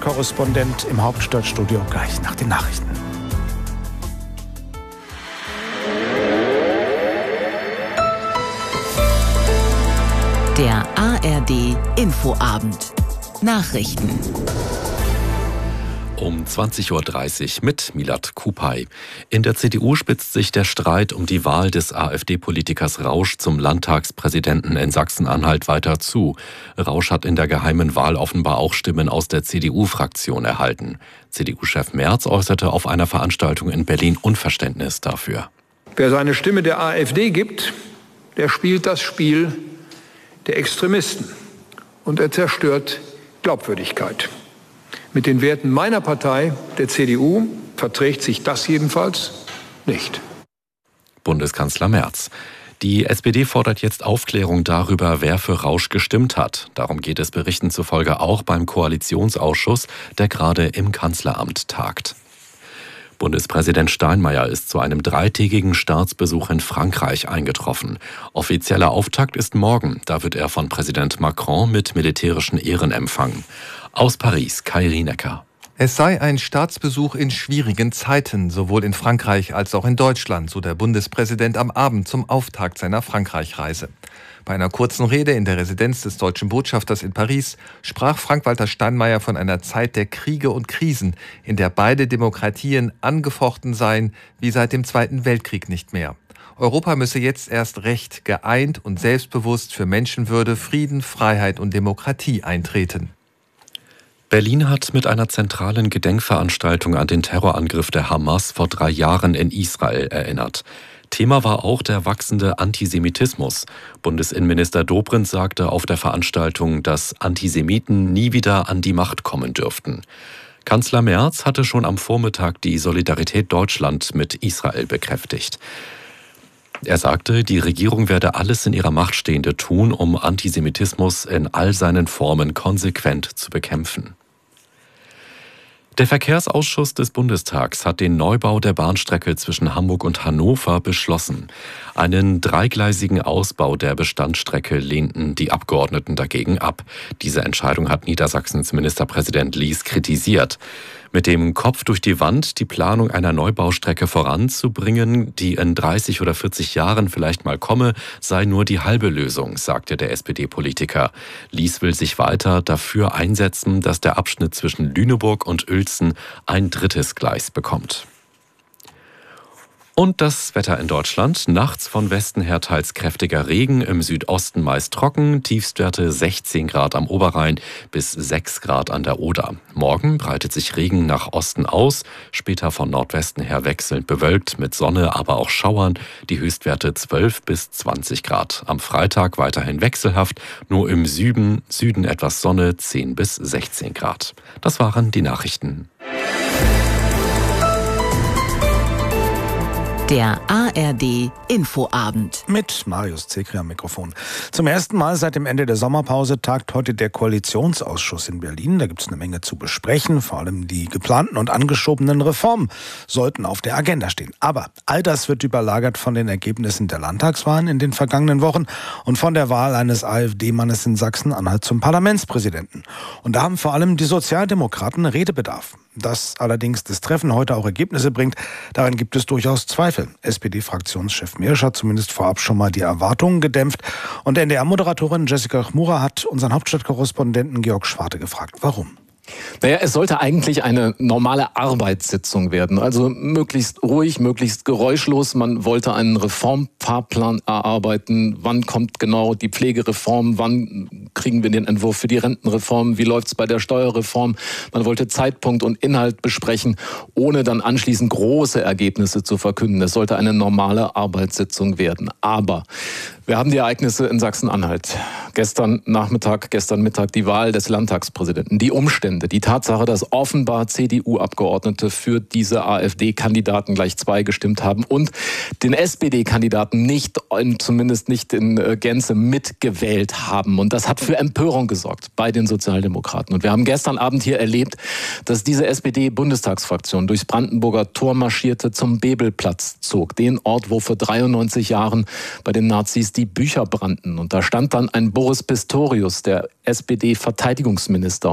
Hauptstadtkorrespondent im Hauptstadtstudio gleich nach den Nachrichten. Der ARD Infoabend. Nachrichten. Um 20.30 Uhr mit Milad Kupay. In der CDU spitzt sich der Streit um die Wahl des AfD-Politikers Rausch zum Landtagspräsidenten in Sachsen-Anhalt weiter zu. Rausch hat in der geheimen Wahl offenbar auch Stimmen aus der CDU-Fraktion erhalten. CDU-Chef Merz äußerte auf einer Veranstaltung in Berlin Unverständnis dafür. Wer seine Stimme der AfD gibt, der spielt das Spiel der Extremisten und er zerstört Glaubwürdigkeit. Mit den Werten meiner Partei, der CDU, verträgt sich das jedenfalls nicht. Bundeskanzler Merz. Die SPD fordert jetzt Aufklärung darüber, wer für Rausch gestimmt hat. Darum geht es Berichten zufolge auch beim Koalitionsausschuss, der gerade im Kanzleramt tagt. Bundespräsident Steinmeier ist zu einem 3-tägigen Staatsbesuch in Frankreich eingetroffen. Offizieller Auftakt ist morgen. Da wird er von Präsident Macron mit militärischen Ehren empfangen. Aus Paris, Kai Rienecker. Es sei ein Staatsbesuch in schwierigen Zeiten, sowohl in Frankreich als auch in Deutschland, so der Bundespräsident am Abend zum Auftakt seiner Frankreich-Reise. Bei einer kurzen Rede in der Residenz des deutschen Botschafters in Paris sprach Frank-Walter Steinmeier von einer Zeit der Kriege und Krisen, in der beide Demokratien angefochten seien, wie seit dem Zweiten Weltkrieg nicht mehr. Europa müsse jetzt erst recht geeint und selbstbewusst für Menschenwürde, Frieden, Freiheit und Demokratie eintreten. Berlin hat mit einer zentralen Gedenkveranstaltung an den Terrorangriff der Hamas vor 3 Jahren in Israel erinnert. Thema war auch der wachsende Antisemitismus. Bundesinnenminister Dobrindt sagte auf der Veranstaltung, dass Antisemiten nie wieder an die Macht kommen dürften. Kanzler Merz hatte schon am Vormittag die Solidarität Deutschlands mit Israel bekräftigt. Er sagte, die Regierung werde alles in ihrer Macht Stehende tun, um Antisemitismus in all seinen Formen konsequent zu bekämpfen. Der Verkehrsausschuss des Bundestags hat den Neubau der Bahnstrecke zwischen Hamburg und Hannover beschlossen. Einen 3-gleisigen Ausbau der Bestandsstrecke lehnten die Abgeordneten dagegen ab. Diese Entscheidung hat Niedersachsens Ministerpräsident Lies kritisiert. Mit dem Kopf durch die Wand die Planung einer Neubaustrecke voranzubringen, die in 30 oder 40 Jahren vielleicht mal komme, sei nur die halbe Lösung, sagte der SPD-Politiker. Lies will sich weiter dafür einsetzen, dass der Abschnitt zwischen Lüneburg und Uelzen ein 3. Gleis bekommt. Und das Wetter in Deutschland. Nachts von Westen her teils kräftiger Regen, im Südosten meist trocken, Tiefstwerte 16 Grad am Oberrhein bis 6 Grad an der Oder. Morgen breitet sich Regen nach Osten aus, später von Nordwesten her wechselnd bewölkt mit Sonne, aber auch Schauern, die Höchstwerte 12 bis 20 Grad. Am Freitag weiterhin wechselhaft, nur im Süden etwas Sonne, 10 bis 16 Grad. Das waren die Nachrichten. Der ARD Infoabend. Mit Marius Zekri am Mikrofon. Zum ersten Mal seit dem Ende der Sommerpause tagt heute der Koalitionsausschuss in Berlin. Da gibt es eine Menge zu besprechen. Vor allem die geplanten und angeschobenen Reformen sollten auf der Agenda stehen. Aber all das wird überlagert von den Ergebnissen der Landtagswahlen in den vergangenen Wochen und von der Wahl eines AfD-Mannes in Sachsen-Anhalt zum Parlamentspräsidenten. Und da haben vor allem die Sozialdemokraten Redebedarf. Dass allerdings das Treffen heute auch Ergebnisse bringt, daran gibt es durchaus Zweifel. SPD-Fraktionschef Mirsch hat zumindest vorab schon mal die Erwartungen gedämpft. Und NDR-Moderatorin Jessica Chmura hat unseren Hauptstadtkorrespondenten Georg Schwarte gefragt, warum. Naja, es sollte eigentlich eine normale Arbeitssitzung werden. Also möglichst ruhig, möglichst geräuschlos. Man wollte einen Reformfahrplan erarbeiten. Wann kommt genau die Pflegereform? Wann kriegen wir den Entwurf für die Rentenreform? Wie läuft's bei der Steuerreform? Man wollte Zeitpunkt und Inhalt besprechen, ohne dann anschließend große Ergebnisse zu verkünden. Es sollte eine normale Arbeitssitzung werden. Aber wir haben die Ereignisse in Sachsen-Anhalt. Gestern Mittag die Wahl des Landtagspräsidenten. Die Umstände, die Tatsache, dass offenbar CDU-Abgeordnete für diese AfD-Kandidaten gleich 2 gestimmt haben und den SPD-Kandidaten zumindest nicht in Gänze mitgewählt haben. Und das hat für Empörung gesorgt bei den Sozialdemokraten. Und wir haben gestern Abend hier erlebt, dass diese SPD-Bundestagsfraktion durchs Brandenburger Tor marschierte, zum Bebelplatz zog. Den Ort, wo vor 93 Jahren bei den Nazis die Bücher brannten. Und da stand dann ein Boris Pistorius, der SPD-Verteidigungsminister.